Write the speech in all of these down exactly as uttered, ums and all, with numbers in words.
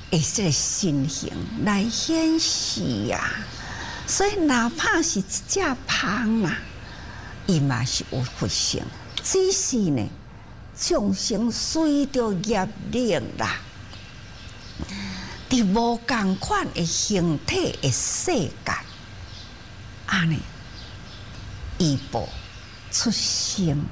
诶，这个身形来显示啊。所以哪怕是一只蜂啊，伊嘛是有佛性，只是呢，众生随着业力啦，伫无共款的形体的世界，安尼依报出生。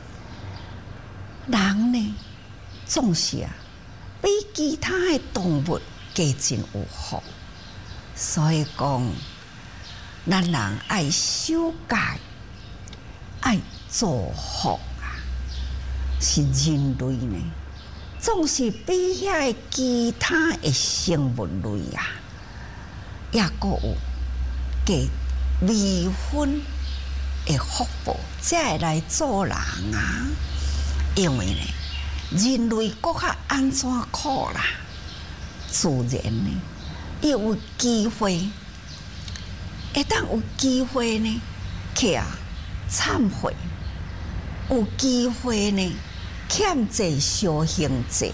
人呢，总是啊，比其他的动物加真有福，所以讲。咱人爱修戒，爱造福啊，是人类呢，总是比遐其他的生物类啊，也阁有加微分的福报，才会来做人啊。因为呢，人类阁较安怎苦啦，自然呢，伊有机会。会当有机会呢，去啊忏悔；有机会呢，欠债修行者；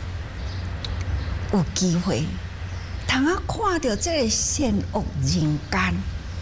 有机会，通啊看到这个善恶人间，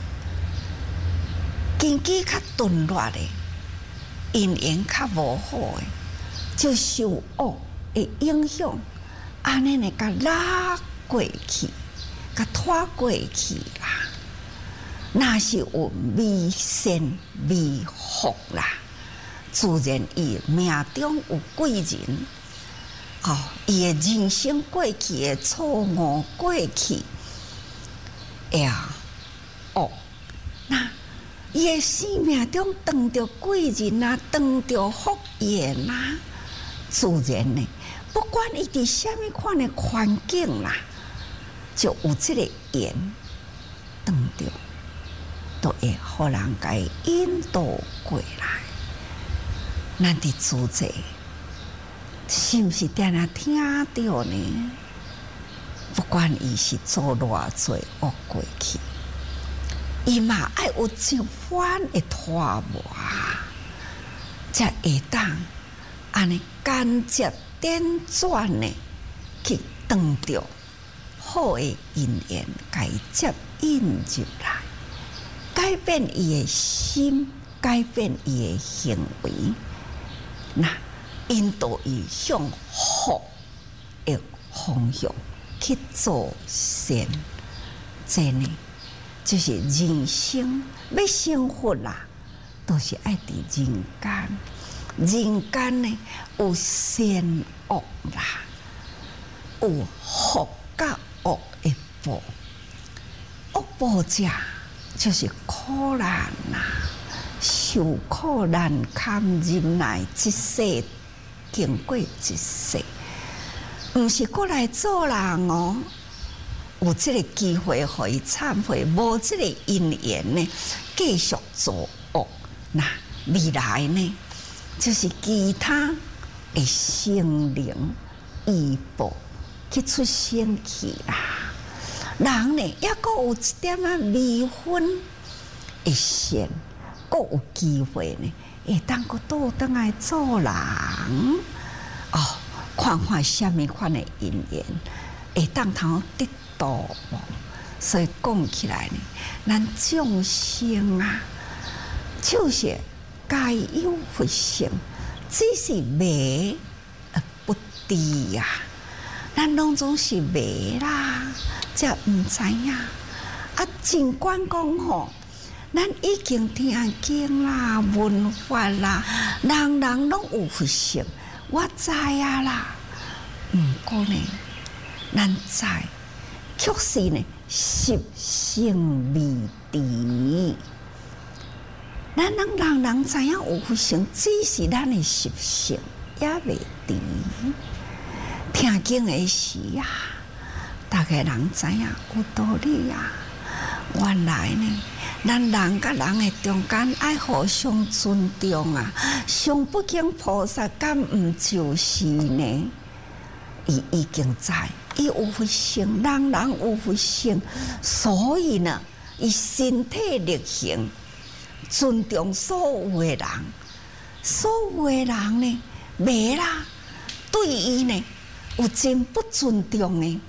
经济较顿落的，因缘较无好的，就受恶的影响，安尼呢，甲拉过去，甲拖过去啦。那是有微善微福啦，自然伊命中有贵人哦，伊的人生过去的错误过去，哎呀哦，那伊的生命中当着贵人啊，当着福缘啊，自然呢，不管伊伫什么款的环境啦，就有这个缘当着。都会互人家引导过来，咱伫主者是毋是定定听到呢？不管伊是做偌济恶过去，伊嘛爱有一番的拖磨，才会当安尼间接点转呢，去当着好的因缘，甲伊接引入来。改变伊的心，改变伊的行为，那引导伊向福的方向去做善，这呢就是人生要生活啦，都是爱伫人间。人间呢有善恶啦，有福甲恶的报，恶报者。就是苦难呐、啊，受苦难堪忍耐，一世经过一世，毋是过来做人哦。有这个机会可以忏悔，无这个因缘呢，继续做恶。那未来呢，就是其他的生灵依报去出生去啦。人呢，也阁有一点啊微分的善，阁有机会呢，会当阁倒转来做人哦，看看什么款的因缘，会当通得到无？所以讲起来呢，咱众生啊，就是该有佛性，只是迷而不知呀、啊。咱拢总是迷啦。才毋知影啊！尽管讲吼，咱已经听经啦、闻法啦，人人拢有佛性，我知啊啦。毋过呢，咱知，确实呢，习性未知。咱人人人知影有佛性，只是咱的习性也未知。听经的时啊。大概人知影有道理啊！原来呢，咱人甲人的中间爱互相尊重啊！上不敬菩萨敢毋就是呢？伊已经知，伊有佛性，人人有佛性，所以呢，伊身体力行，尊重所有的人，所有的人呢，袂啦，对伊呢有真不尊重呢。